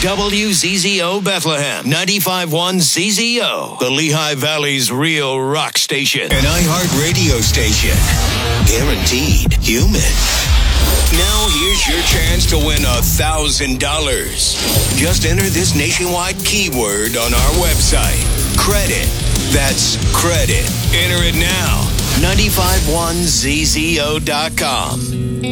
WZZO Bethlehem, 95.1 ZZO, the Lehigh Valley's real rock station. An iHeart radio station. Guaranteed human. Now here's your chance to win $1,000. Just enter this nationwide keyword on our website. Credit. That's credit. Enter it now. 951ZZO.com.